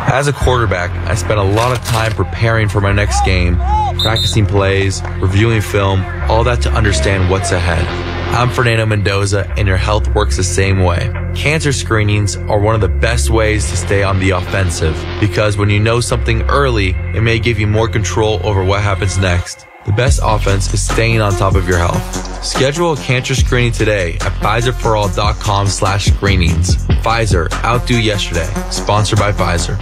As a quarterback, I spent a lot of time preparing for my next game, practicing plays, reviewing film, all that to understand what's ahead. I'm Fernando Mendoza, and your health works the same way. Cancer screenings are one of the best ways to stay on the offensive, because when you know something early, it may give you more control over what happens next. The best offense is staying on top of your health. Schedule a cancer screening today at PfizerForAll.com/screenings. Pfizer, outdo yesterday. Sponsored by Pfizer.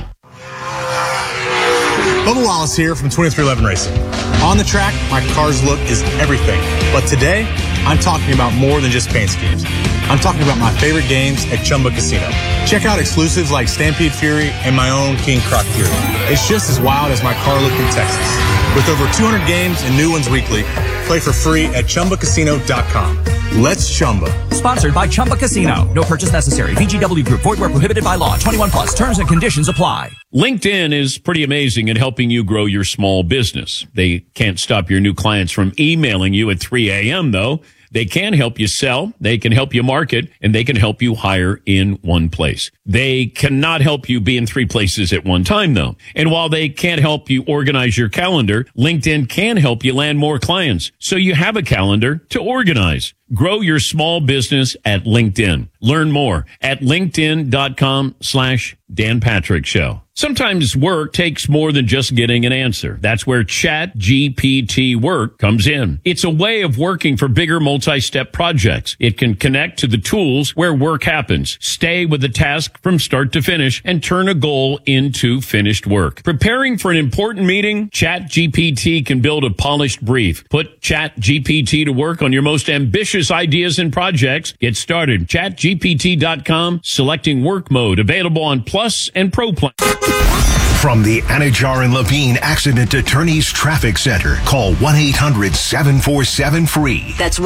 Bubba Wallace here from 2311 Racing. On the track, my car's look is everything. But today, I'm talking about more than just paint schemes. I'm talking about my favorite games at Chumba Casino. Check out exclusives like Stampede Fury and my own King Croc Fury. It's just as wild as my car look in Texas. With over 200 games and new ones weekly, play for free at ChumbaCasino.com. Let's Chumba. Sponsored by Chumba Casino. No purchase necessary. VGW Group. Void where prohibited by law. 21 plus. Terms and conditions apply. LinkedIn is pretty amazing at helping you grow your small business. They can't stop your new clients from emailing you at 3 a.m., though. They can help you sell, they can help you market, and they can help you hire in one place. They cannot help you be in 3 places at one time, though. And while they can't help you organize your calendar, LinkedIn can help you land more clients, so you have a calendar to organize. Grow your small business at LinkedIn. Learn more at linkedin.com/Dan Patrick Show. Sometimes work takes more than just getting an answer. That's where ChatGPT Work comes in. It's a way of working for bigger multi-step projects. It can connect to the tools where work happens, stay with the task from start to finish, and turn a goal into finished work. Preparing for an important meeting? ChatGPT can build a polished brief. Put ChatGPT to work on your most ambitious ideas and projects. Get started. ChatGPT.com, selecting work mode, available on Plus and Pro plan. From the Anajar and Levine Accident Attorneys Traffic Center, call 1-800-747-FREE. That's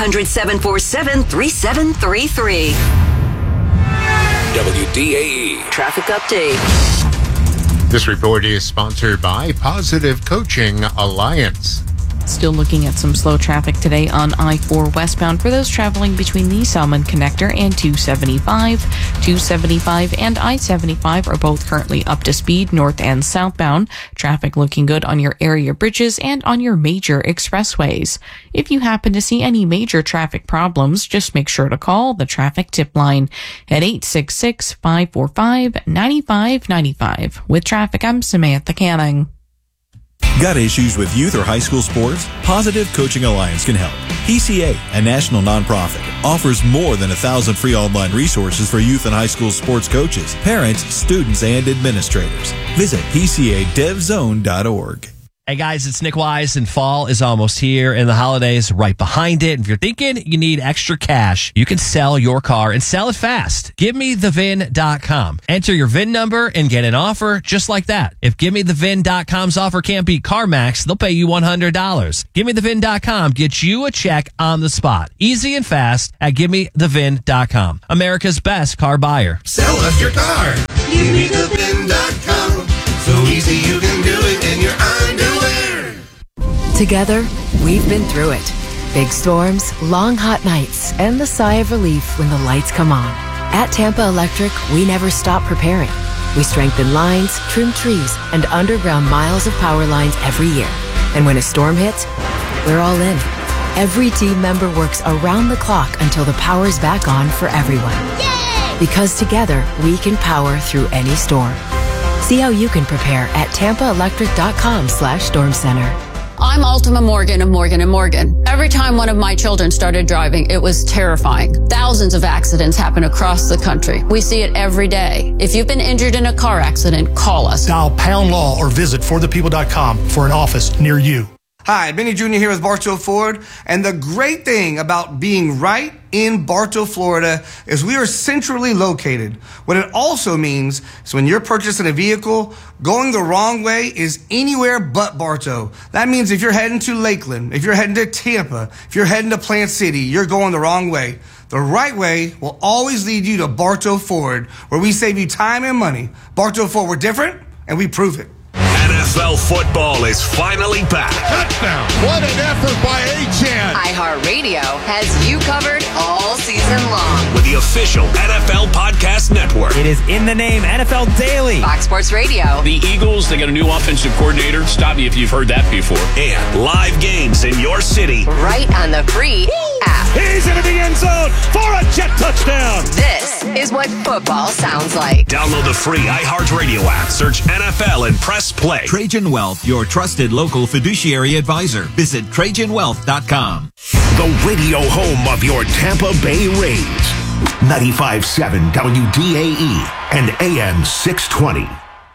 1-800-747-3733. WDAE Traffic update. This report is sponsored by Positive Coaching Alliance. Still looking at some slow traffic today on I-4 westbound for those traveling between the Selman Connector and 275. 275 and I-75 are both currently up to speed north and southbound. Traffic looking good on your area bridges and on your major expressways. If you happen to see any major traffic problems, just make sure to call the traffic tip line at 866-545-9595. With traffic, I'm Samantha Canning. Got issues with youth or high school sports? Positive Coaching Alliance can help. PCA, a national nonprofit, offers more than 1,000 free online resources for youth and high school sports coaches, parents, students, and administrators. Visit PCADevZone.org. Hey guys, it's Nick Wise, and fall is almost here and the holidays right behind it. If you're thinking you need extra cash, you can sell your car and sell it fast. GiveMeTheVin.com. Enter your VIN number and get an offer just like that. If GiveMeTheVin.com's offer can't beat CarMax, they'll pay you $100. GiveMeTheVin.com gets you a check on the spot. Easy and fast at GiveMeTheVin.com. America's best car buyer. Sell us your car. GiveMeTheVin.com. So easy you can do it in your underwear. Together, we've been through it. Big storms, long hot nights, and the sigh of relief when the lights come on. At Tampa Electric, we never stop preparing. We strengthen lines, trim trees, and underground miles of power lines every year. And when a storm hits, we're all in. Every team member works around the clock until the power's back on for everyone. Yay! Because together, we can power through any storm. See how you can prepare at TampaElectric.com/Storm Center. I'm Ultima Morgan of Morgan & Morgan. Every time one of my children started driving, it was terrifying. Thousands of accidents happen across the country. We see it every day. If you've been injured in a car accident, call us. Dial pound law or visit forthepeople.com for an office near you. Hi, Benny Jr. here with Bartow Ford, and the great thing about being right in Bartow, Florida is we are centrally located. What it also means is when you're purchasing a vehicle, going the wrong way is anywhere but Bartow. That means if you're heading to Lakeland, if you're heading to Tampa, if you're heading to Plant City, you're going the wrong way. The right way will always lead you to Bartow Ford, where we save you time and money. Bartow Ford, we're different, and we prove it. NFL football is finally back. touchdown. What an effort by Achane. iHeartRadio has you covered all season long. With the official NFL Podcast Network. It is in the name, NFL Daily. Fox Sports Radio. The Eagles, they got a new offensive coordinator. Stop me if you've heard that before. And live games in your city. Right on the free app. He's into the end zone for a jet touchdown. This is what football sounds like. Download the free iHeartRadio app. Search NFL and press play. Trajan Wealth, your trusted local fiduciary advisor. Visit TrajanWealth.com. The radio home of your Tampa Bay Rays. 95.7 WDAE and AM 620.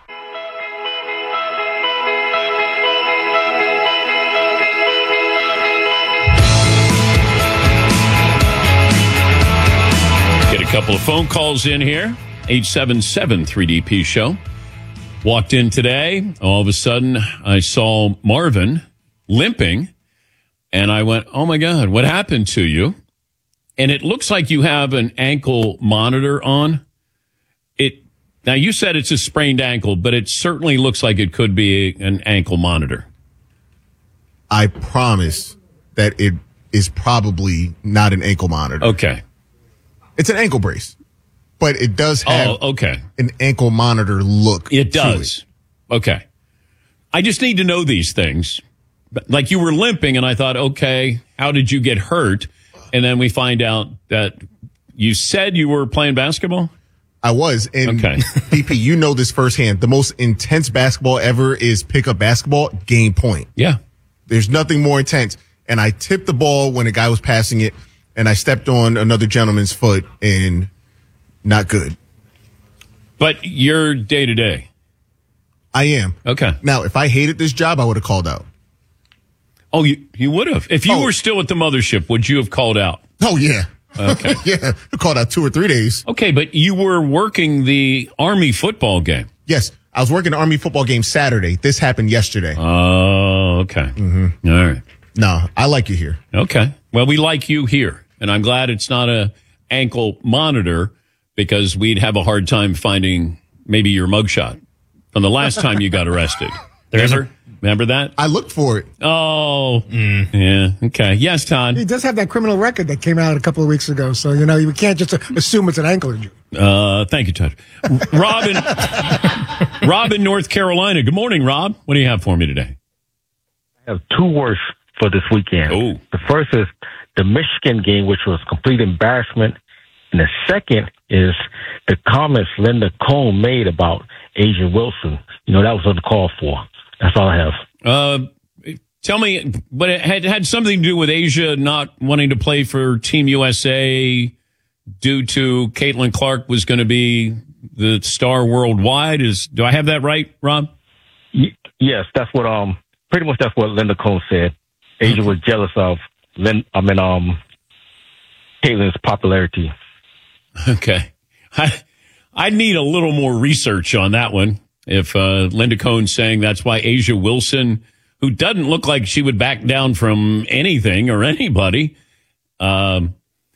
Get a couple of phone calls in here. 877-3DP show. Walked in today. All of a sudden, I saw Marvin limping. And I went, oh, my God, what happened to you? And it looks like you have an ankle monitor on. Now, you said it's a sprained ankle, but it certainly looks like it could be an ankle monitor. I promise that it is probably not an ankle monitor. Okay. It's an ankle brace, but it does have an ankle monitor look. It does. Okay. I just need to know these things. Like you were limping, and I thought, okay, how did you get hurt? And then we find out that you said you were playing basketball? I was. And BP, you know this firsthand. The most intense basketball ever is pickup basketball, game point. Yeah. There's nothing more intense. And I tipped the ball when a guy was passing it, and I stepped on another gentleman's foot, and not good. But you're day-to-day. I am. Okay. Now, if I hated this job, I would have called out. Oh, you would have. If you were still at the mothership, would you have called out? Oh, yeah. Okay. Yeah. I called out 2 or 3 days. Okay, but you were working the Army football game. Yes. I was working the Army football game Saturday. This happened yesterday. Oh, okay. Mm-hmm. All right. No, I like you here. Okay. Well, we like you here. And I'm glad it's not a ankle monitor because we'd have a hard time finding maybe your mugshot from the last time you got arrested. Remember that? I looked for it. Oh, yeah. Okay. Yes, Todd. He does have that criminal record that came out a couple of weeks ago. So, you can't just assume it's an ankle injury. Thank you, Todd. Rob in North Carolina. Good morning, Rob. What do you have for me today? I have 2 words for this weekend. Oh. The first is the Michigan game, which was complete embarrassment. And the second is the comments Linda Cohn made about Asia Wilson. That was uncalled for. That's all I have. Tell me, but it had something to do with Asia not wanting to play for Team USA due to Caitlin Clark was going to be the star worldwide. Do I have that right, Rob? Yes, that's what pretty much that's what Linda Cohn said. Asia was jealous of Caitlin's popularity. Okay, I need a little more research on that one. If Linda Cohn's saying that's why Asia Wilson, who doesn't look like she would back down from anything or anybody, Caitlin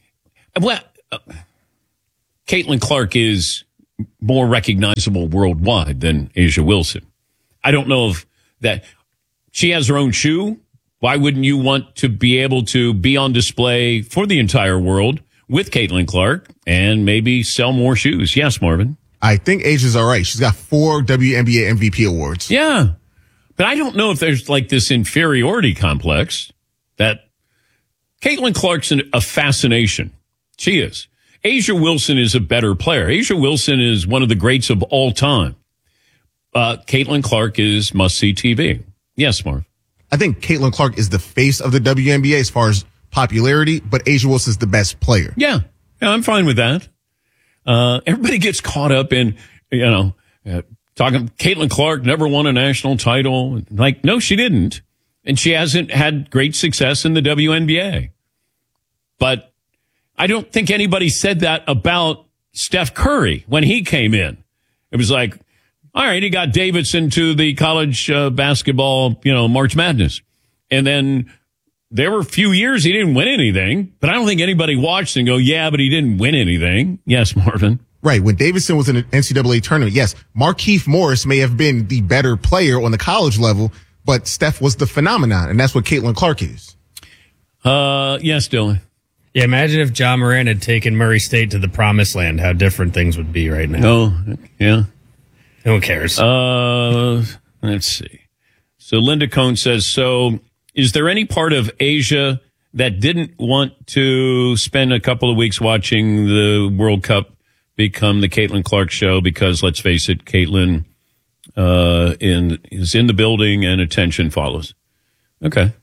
Clark is more recognizable worldwide than Asia Wilson. I don't know if that she has her own shoe. Why wouldn't you want to be able to be on display for the entire world with Caitlin Clark and maybe sell more shoes? Yes, Marvin. I think Asia's all right. She's got 4 WNBA MVP awards. Yeah. But I don't know if there's like this inferiority complex that Caitlin Clark's a fascination. She is. Asia Wilson is a better player. Asia Wilson is one of the greats of all time. Caitlin Clark is must-see TV. Yes, Marv. I think Caitlin Clark is the face of the WNBA as far as popularity, but Asia Wilson's the best player. Yeah, I'm fine with that. Everybody gets caught up in, talking Caitlin Clark never won a national title. Like, no, she didn't. And she hasn't had great success in the WNBA. But I don't think anybody said that about Steph Curry when he came in. It was like, all right, he got Davidson to the college basketball, March Madness. And then there were a few years he didn't win anything, but I don't think anybody watched and go, yeah, but he didn't win anything. Yes, Marvin. Right. When Davidson was in an NCAA tournament, yes, Markieff Morris may have been the better player on the college level, but Steph was the phenomenon, and that's what Caitlin Clark is. Yes, Dylan. Yeah, imagine if John Moran had taken Murray State to the promised land, how different things would be right now. Oh, yeah. Who cares? Let's see. So Linda Cohn says, so is there any part of Asia that didn't want to spend a couple of weeks watching the World Cup become the Caitlin Clark show? Because let's face it, Caitlin is in the building and attention follows. Okay.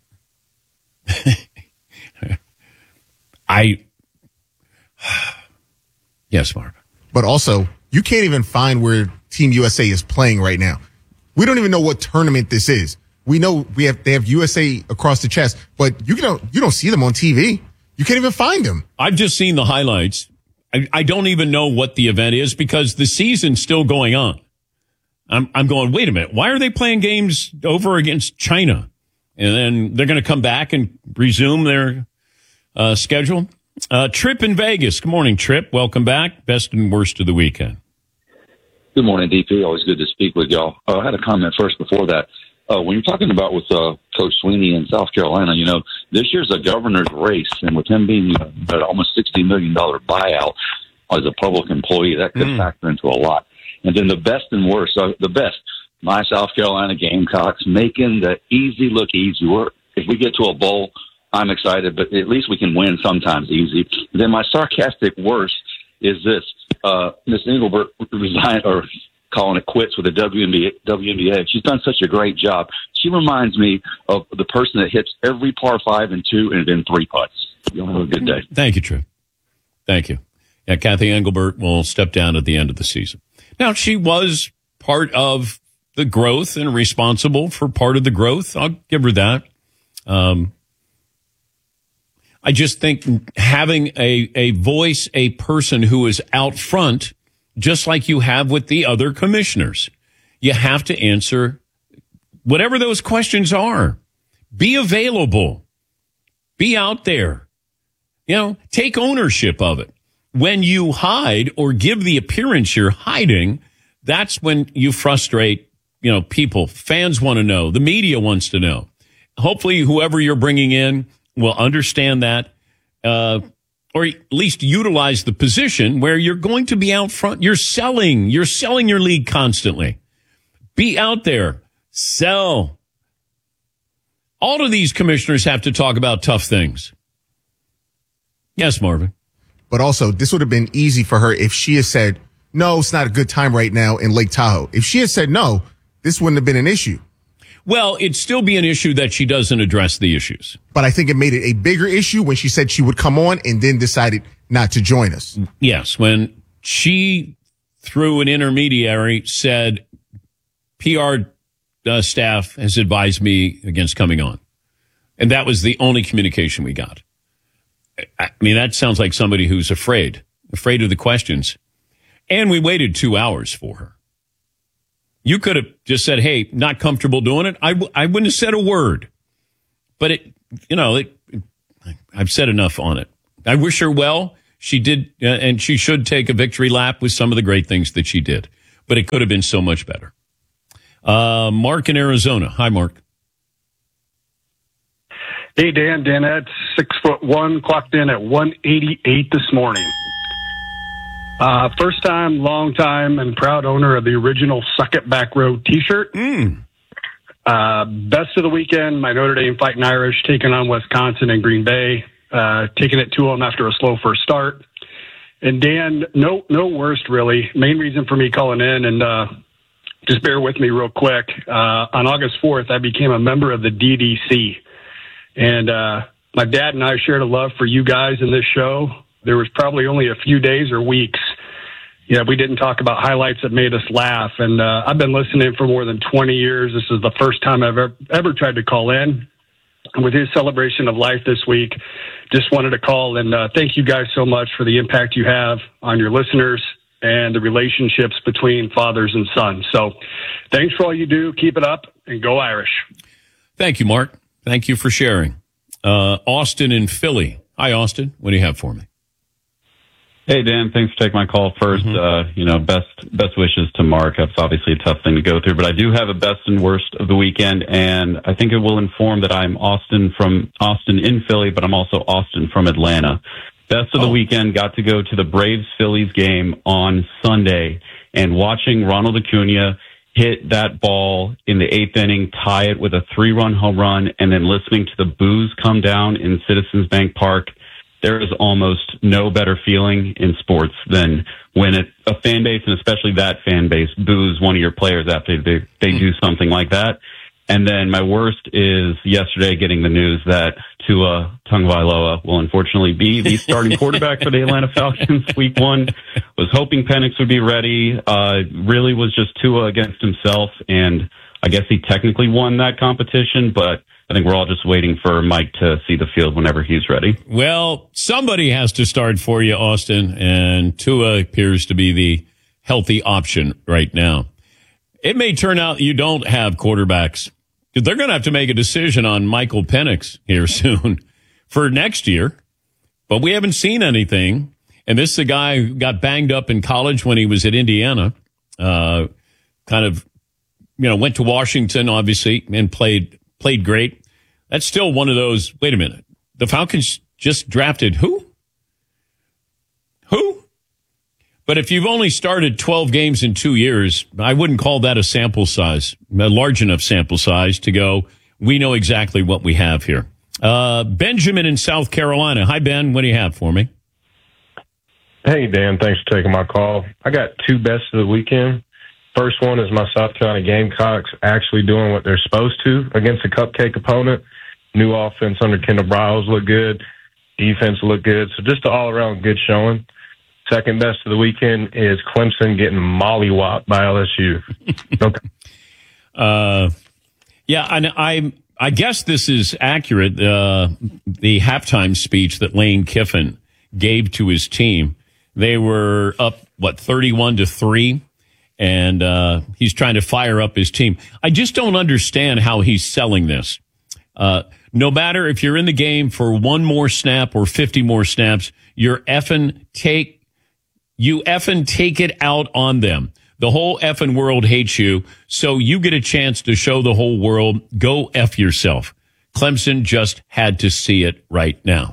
Yes, Mark. But also, you can't even find where Team USA is playing right now. We don't even know what tournament this is. We know they have USA across the chest, but you don't see them on TV. You can't even find them. I've just seen the highlights. I don't even know what the event is because the season's still going on. I'm going, wait a minute. Why are they playing games over against China? And then they're going to come back and resume their schedule. Trip in Vegas. Good morning, Trip. Welcome back. Best and worst of the weekend. Good morning, DP. Always good to speak with y'all. I had a comment first before that. When you're talking about with Coach Sweeney in South Carolina, this year's a governor's race, and with him being an almost $60 million buyout as a public employee, that could factor into a lot. And then the best and worst, the best, my South Carolina Gamecocks making the easy look easy. If we get to a bowl, I'm excited, but at least we can win sometimes easy. Then my sarcastic worst is this. Miss Engelbert resigned or calling it quits with the WNBA. She's done such a great job. She reminds me of the person that hits every par 5 and 2 and then 3 putts. You'll have a good day. Thank you, Trip. Thank you. Yeah, Kathy Engelbert will step down at the end of the season. Now, she was part of the growth and responsible for part of the growth. I'll give her that. I just think having a voice, a person who is out front, just like you have with the other commissioners, you have to answer whatever those questions are. Be available. Be out there. Take ownership of it. When you hide or give the appearance you're hiding, that's when you frustrate, people. Fans want to know. The media wants to know. Hopefully, whoever you're bringing in will understand that, or at least utilize the position where you're going to be out front. You're selling your league constantly. Be out there. Sell. All of these commissioners have to talk about tough things. Yes, Marvin. But also, this would have been easy for her if she had said, no, it's not a good time right now in Lake Tahoe. If she had said no, this wouldn't have been an issue. Well, it'd still be an issue that she doesn't address the issues. But I think it made it a bigger issue when she said she would come on and then decided not to join us. Yes, when she, through an intermediary, said, PR staff has advised me against coming on. And that was the only communication we got. I mean, that sounds like somebody who's afraid of the questions. And we waited 2 hours for her. You could have just said, hey, not comfortable doing it. I wouldn't have said a word. But I've said enough on it. I wish her well. She did, and she should take a victory lap with some of the great things that she did. But it could have been so much better. Mark in Arizona. Hi, Mark. Hey, Dan. Danette, 6'1", clocked in at 188 this morning. First time, long time, and proud owner of the original Suck It Back Row t-shirt. Best of the weekend, my Notre Dame Fighting Irish taking on Wisconsin and Green Bay, taking it to them after a slow first start. And Dan, no worst really. Main reason for me calling in, and just bear with me real quick. On August 4th, I became a member of the DDC. And my dad and I shared a love for you guys in this show. There was probably only a few days or weeks. We didn't talk about highlights that made us laugh. And I've been listening for more than 20 years. This is the first time I've ever tried to call in. And with his celebration of life this week, just wanted to call and thank you guys so much for the impact you have on your listeners and the relationships between fathers and sons. So thanks for all you do. Keep it up and go Irish. Thank you, Mark. Thank you for sharing. Austin in Philly. Hi, Austin. What do you have for me? Hey, Dan, thanks for taking my call first. Best wishes to Mark. That's obviously a tough thing to go through, but I do have a best and worst of the weekend, and I think it will inform that I'm Austin in Philly, but I'm also Austin from Atlanta. Best of the weekend, got to go to the Braves-Phillies game on Sunday, and watching Ronald Acuna hit that ball in the 8th inning, tie it with a 3-run home run, and then listening to the boos come down in Citizens Bank Park. There is almost no better feeling in sports than when a fan base, and especially that fan base, boos one of your players after they do something like that. And then my worst is yesterday getting the news that Tua Tagovailoa will unfortunately be the starting quarterback for the Atlanta Falcons week 1. Was hoping Penix would be ready. Really was just Tua against himself, and I guess he technically won that competition, but I think we're all just waiting for Mike to see the field whenever he's ready. Well, somebody has to start for you, Austin, and Tua appears to be the healthy option right now. It may turn out you don't have quarterbacks. They're going to have to make a decision on Michael Penix here soon for next year, but we haven't seen anything. And this is a guy who got banged up in college when he was at Indiana, went to Washington, obviously, and played great. That's still one of those, wait a minute, the Falcons just drafted who? Who? But if you've only started 12 games in 2 years, I wouldn't call that a sample size, a large enough sample size to go, we know exactly what we have here. Benjamin in South Carolina. Hi, Ben. What do you have for me? Hey, Dan. Thanks for taking my call. I got two best of the weekend. First one is my South Carolina Gamecocks actually doing what they're supposed to against a cupcake opponent. New offense under Kendall Briles looked good. Defense looked good. So just an all-around good showing. Second best of the weekend is Clemson getting mollywopped by LSU. Okay. Yeah, and I guess this is accurate. The halftime speech that Lane Kiffin gave to his team, they were up, 31-3? And he's trying to fire up his team. I just don't understand how he's selling this. No matter if you're in the game for one more snap or 50 more snaps, you effing take it out on them. The whole effing world hates you, so you get a chance to show the whole world, go F yourself. Clemson just had to see it right now.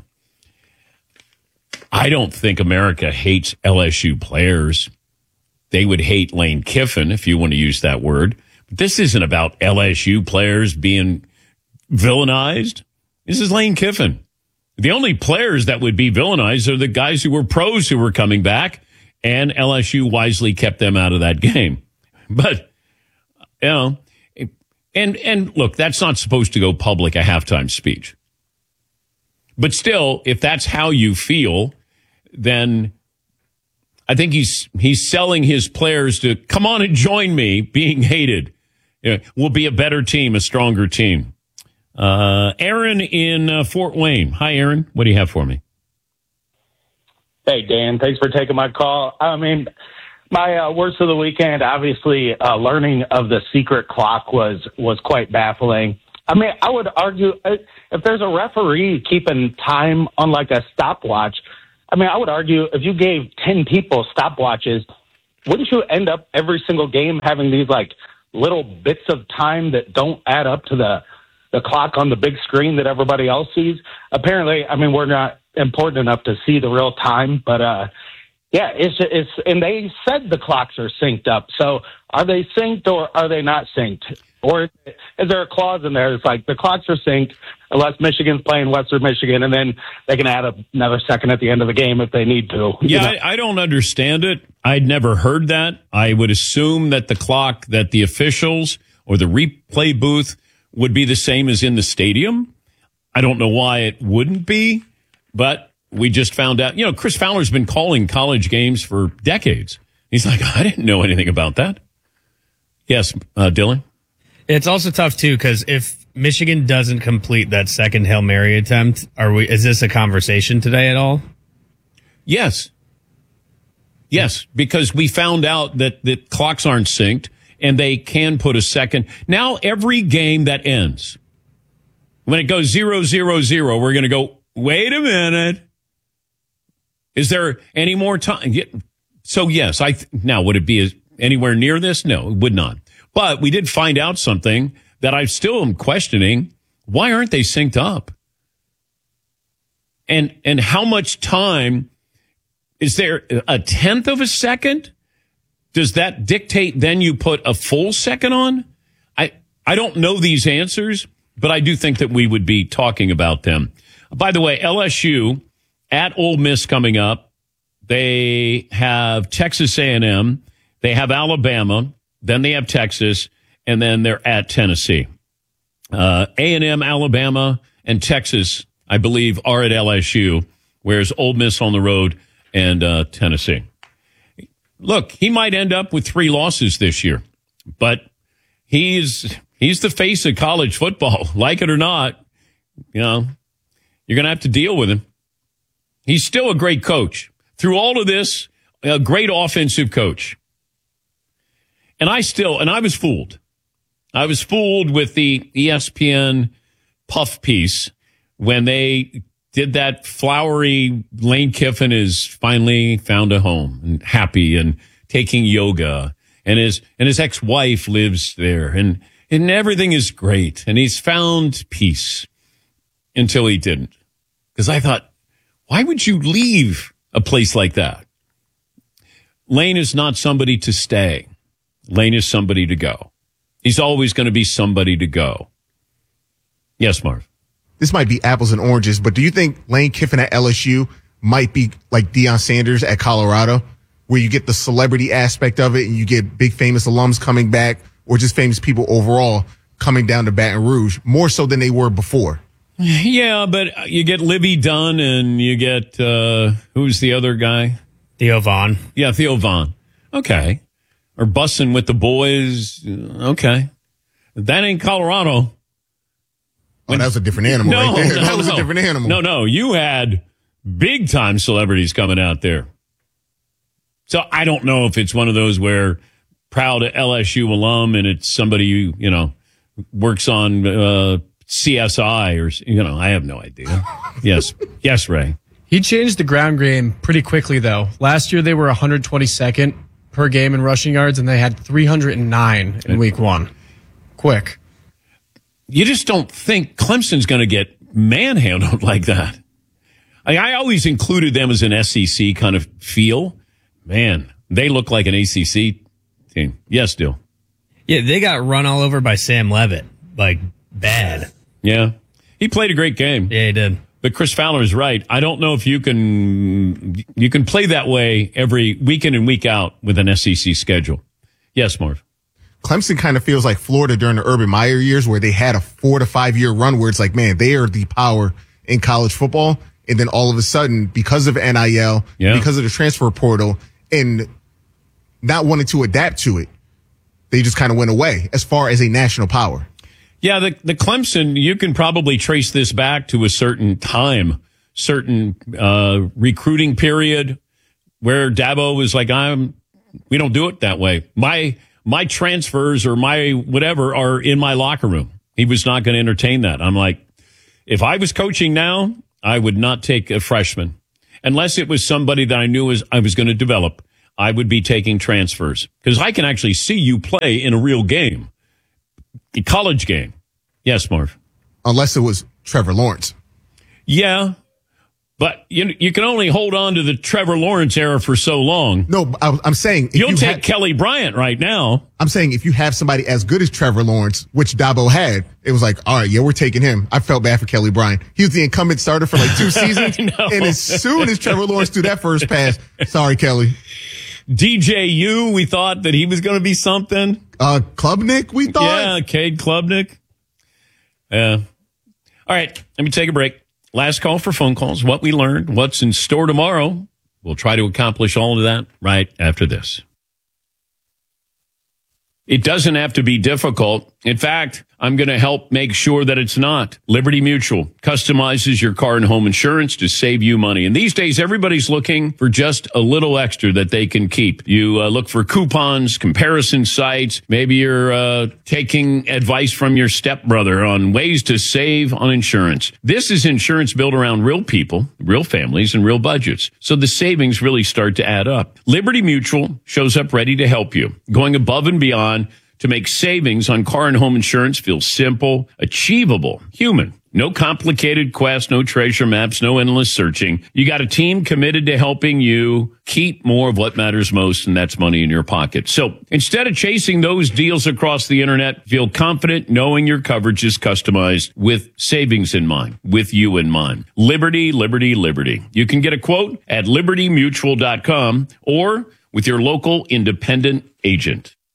I don't think America hates LSU players. They would hate Lane Kiffin, if you want to use that word. But this isn't about LSU players being villainized. This is Lane Kiffin. The only players that would be villainized are the guys who were pros who were coming back, and LSU wisely kept them out of that game. But, and look, that's not supposed to go public, a halftime speech. But still, if that's how you feel, then I think he's selling his players to come on and join me being hated. We'll be a better team, a stronger team. Aaron in Fort Wayne. Hi, Aaron. What do you have for me? Hey, Dan. Thanks for taking my call. I mean, my worst of the weekend, obviously, learning of the secret clock was quite baffling. I mean, I would argue if there's a referee keeping time on like a stopwatch, I mean, I would argue if you gave 10 people stopwatches, wouldn't you end up every single game having these like little bits of time that don't add up to the clock on the big screen that everybody else sees? Apparently, I mean, we're not important enough to see the real time, but yeah, it's and they said the clocks are synced up. So are they synced or are they not synced? Or is there a clause in there that's like the clocks are synced unless Michigan's playing Western Michigan, and then they can add another second at the end of the game if they need to? Yeah, I don't understand it. I'd never heard that. I would assume that the clock, that the officials or the replay booth would be the same as in the stadium. I don't know why it wouldn't be, but we just found out. Chris Fowler's been calling college games for decades. He's like, I didn't know anything about that. Yes, Dylan? It's also tough, too, because if Michigan doesn't complete that second Hail Mary attempt, is this a conversation today at all? Yes. Yes, because we found out that the clocks aren't synced, and they can put a second. Now, every game that ends, when it goes 0-0-0, we're going to go, wait a minute. Is there any more time? So, yes. Now, would it be anywhere near this? No, it would not. But we did find out something that I still am questioning. Why aren't they synced up? And how much time? Is there a tenth of a second? Does that dictate then you put a full second on? I don't know these answers, but I do think that we would be talking about them. By the way, LSU at Ole Miss coming up. They have Texas A&M. They have Alabama. Then they have Texas. And then they're at Tennessee. A&M, Alabama, and Texas, I believe, are at LSU, whereas Ole Miss on the road and Tennessee. Look, he might end up with 3 losses this year, but he's the face of college football. Like it or not, you're going to have to deal with him. He's still a great coach. Through all of this, a great offensive coach. And I was fooled. I was fooled with the ESPN puff piece when they did that flowery Lane Kiffin has finally found a home and happy and taking yoga and his ex-wife lives there and everything is great and he's found peace until he didn't. Because I thought, why would you leave a place like that? Lane is not somebody to stay. Lane is somebody to go. He's always going to be somebody to go. Yes, Marv. This might be apples and oranges, but do you think Lane Kiffin at LSU might be like Deion Sanders at Colorado, where you get the celebrity aspect of it and you get big famous alums coming back or just famous people overall coming down to Baton Rouge more so than they were before? Yeah, but you get Livy Dunn and you get, who's the other guy? Theo Vaughn. Yeah, Theo Vaughn. Okay. Or Bussin' with the Boys. Okay. That ain't Colorado. Oh, that was a different animal right there. That was a different animal. No. You had big time celebrities coming out there. So I don't know if it's one of those where proud LSU alum and it's somebody who, works on CSI or, I have no idea. Yes. Yes, Ray. He changed the ground game pretty quickly, though. Last year, they were 122nd per game in rushing yards, and they had 309 in week 1. Quick. You just don't think Clemson's going to get manhandled like that. I always included them as an SEC kind of feel. Man, they look like an ACC team. Yes, Dill. Yeah, they got run all over by Sam Leavitt. Like, bad. Yeah. He played a great game. Yeah, he did. But Chris Fowler is right. I don't know if you can play that way every week in and week out with an SEC schedule. Yes, Marv. Clemson kind of feels like Florida during the Urban Meyer years where they had a 4 to 5 year run where it's like, man, they are the power in college football. And then all of a sudden, because of NIL, because of the transfer portal and not wanting to adapt to it, they just kind of went away as far as a national power. Yeah, the Clemson, you can probably trace this back to a certain time, certain recruiting period where Dabo was like, we don't do it that way. My transfers or my whatever are in my locker room. He was not going to entertain that. I'm like, if I was coaching now, I would not take a freshman. Unless it was somebody that I knew I was going to develop, I would be taking transfers. Because I can actually see you play in a real game. A college game. Yes, Marv. Unless it was Trevor Lawrence. Yeah. But you can only hold on to the Trevor Lawrence era for so long. No, I'm saying... You'll take Kelly Bryant right now. I'm saying if you have somebody as good as Trevor Lawrence, which Dabo had, it was like, all right, yeah, we're taking him. I felt bad for Kelly Bryant. He was the incumbent starter for like 2 seasons. And as soon as Trevor Lawrence threw that first pass, sorry, Kelly. DJU, we thought that he was going to be something. Klubnik, we thought. Yeah, Cade Klubnik. Yeah. All right, let me take a break. Last call for phone calls. What we learned, what's in store tomorrow. We'll try to accomplish all of that right after this. It doesn't have to be difficult. In fact, I'm going to help make sure that it's not. Liberty Mutual customizes your car and home insurance to save you money. And these days, everybody's looking for just a little extra that they can keep. You look for coupons, comparison sites. Maybe you're taking advice from your stepbrother on ways to save on insurance. This is insurance built around real people, real families, and real budgets. So the savings really start to add up. Liberty Mutual shows up ready to help you, going above and beyond to make savings on car and home insurance feel simple, achievable, human. No complicated quests, no treasure maps, no endless searching. You got a team committed to helping you keep more of what matters most, and that's money in your pocket. So instead of chasing those deals across the internet, feel confident knowing your coverage is customized with savings in mind, with you in mind. Liberty, liberty, liberty. You can get a quote at libertymutual.com or with your local independent agent.